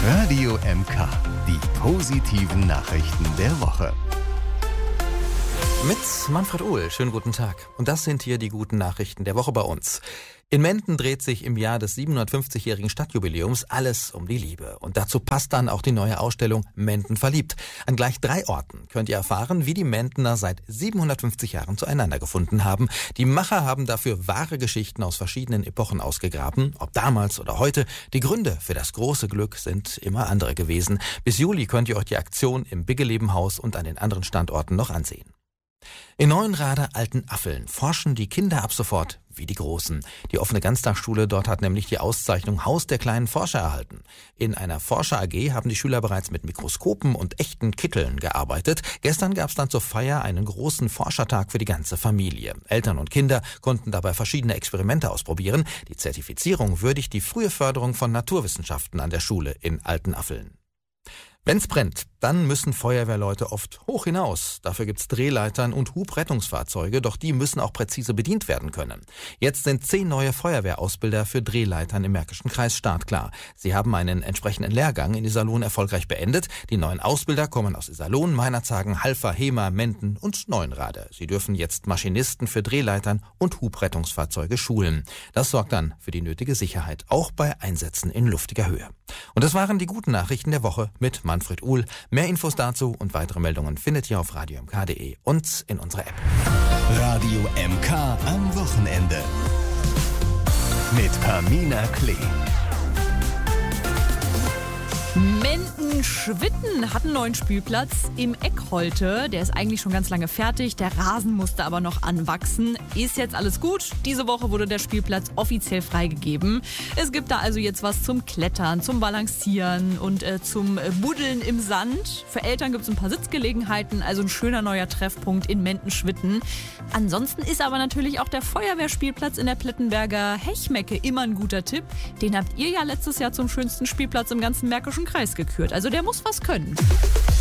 Radio MK, die positiven Nachrichten der Woche. Mit Manfred Uhl, schönen guten Tag. Und das sind hier die guten Nachrichten der Woche bei uns. In Menden dreht sich im Jahr des 750-jährigen Stadtjubiläums alles um die Liebe. Und dazu passt dann auch die neue Ausstellung Menden verliebt. An gleich 3 Orten könnt ihr erfahren, wie die Mendener seit 750 Jahren zueinander gefunden haben. Die Macher haben dafür wahre Geschichten aus verschiedenen Epochen ausgegraben. Ob damals oder heute, die Gründe für das große Glück sind immer andere gewesen. Bis Juli könnt ihr euch die Aktion im Biggelebenhaus und an den anderen Standorten noch ansehen. In Neuenrade Altenaffeln forschen die Kinder ab sofort wie die Großen. Die offene Ganztagsschule dort hat nämlich die Auszeichnung Haus der kleinen Forscher erhalten. In einer Forscher-AG haben die Schüler bereits mit Mikroskopen und echten Kitteln gearbeitet. Gestern gab es dann zur Feier einen großen Forschertag für die ganze Familie. Eltern und Kinder konnten dabei verschiedene Experimente ausprobieren. Die Zertifizierung würdigt die frühe Förderung von Naturwissenschaften an der Schule in Altenaffeln. Wenn's brennt, dann müssen Feuerwehrleute oft hoch hinaus. Dafür gibt's Drehleitern und Hubrettungsfahrzeuge, doch die müssen auch präzise bedient werden können. Jetzt sind 10 neue Feuerwehrausbilder für Drehleitern im Märkischen Kreis startklar. Sie haben einen entsprechenden Lehrgang in Iserlohn erfolgreich beendet. Die neuen Ausbilder kommen aus Iserlohn, Meinerzhagen, Halver, Hemer, Menden und Neuenrade. Sie dürfen jetzt Maschinisten für Drehleitern und Hubrettungsfahrzeuge schulen. Das sorgt dann für die nötige Sicherheit, auch bei Einsätzen in luftiger Höhe. Und das waren die guten Nachrichten der Woche mit Manfred Uhl. Mehr Infos dazu und weitere Meldungen findet ihr auf radiomk.de und in unserer App. Radio MK am Wochenende. Mit Pamina Klee. Menden-Schwitten hat einen neuen Spielplatz im Eckholte. Der ist eigentlich schon ganz lange fertig. Der Rasen musste aber noch anwachsen. Ist jetzt alles gut. Diese Woche wurde der Spielplatz offiziell freigegeben. Es gibt da also jetzt was zum Klettern, zum Balancieren und zum Buddeln im Sand. Für Eltern gibt es ein paar Sitzgelegenheiten. Also ein schöner neuer Treffpunkt in Menden-Schwitten. Ansonsten ist aber natürlich auch der Feuerwehrspielplatz in der Plettenberger Hechmecke immer ein guter Tipp. Den habt ihr ja letztes Jahr zum schönsten Spielplatz im ganzen Märkischen Kreis gekürt. Also der muss was können.